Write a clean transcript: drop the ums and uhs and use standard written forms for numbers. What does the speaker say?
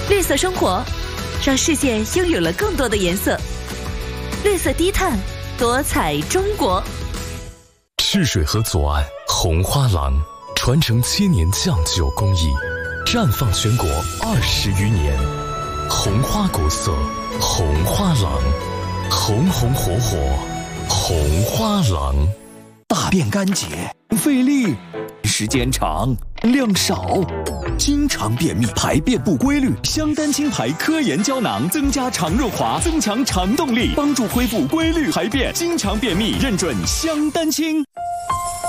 绿色生活，让世界拥有了更多的颜色。绿色低碳，多彩中国。 赤水河左岸红花廊，传承7年酱酒工艺，绽放全国20余年。红花国色，红花廊，红红火火，红花廊。 大便干结，费力，时间长，量少，经常便秘，排便不规律。香丹清排科研胶囊增加肠润滑，增强肠动力，帮助恢复规律排便。经常便秘，认准香丹清。